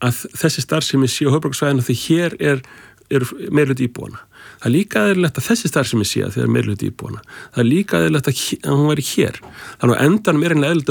að þessi starfsemi sé á höfuðborgarsvæðinu því hér er meirihluti íbúana. Það er líka eðlilegt að þessi starfsemi sé að þegar meirihluti íbúana. Það er líka eðlilegt að hún væri hér. Þannig að endanum er eðlilegt